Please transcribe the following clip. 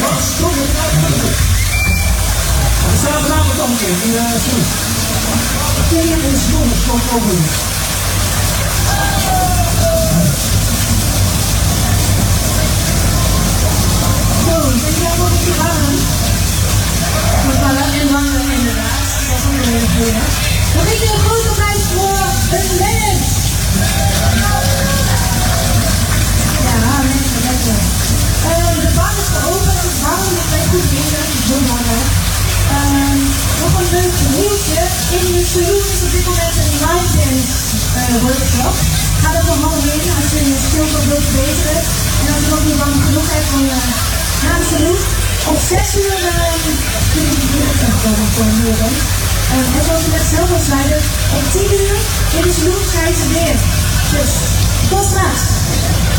Zaterdagavond ook in Soes. Tegen de school, kom over. Zo, ben jij nog een keer aan? We gaan en langer inderdaad. Dat is ook een hele goeie. Nog een keer een grote applaus voor een Lennon. Ja, lekker. De bar is geopend, dus waarom niet bij goed weer? Dat is heel belangrijk. Nog een leuk nieuwtje. In de saloon is op dit moment een live dance workshop. Ga er gewoon heen als je je skills wilt verbeteren. En als je nog niet lang genoeg hebt van naar de saloon. Op 6 uur kun je die weer komen voor een uur. En zoals we net zelf al zeiden, op 10 uur in de saloon schijnt het weer. Dus tot straks.